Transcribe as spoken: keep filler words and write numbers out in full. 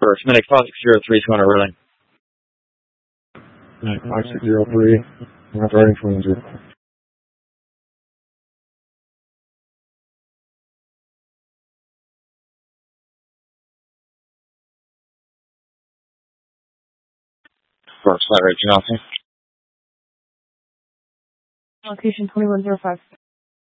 first. Medic five six zero three, two hundred rolling. five six zero three, I'm riding twin zero. First, flat rate, Johnson. Location twenty-one zero five.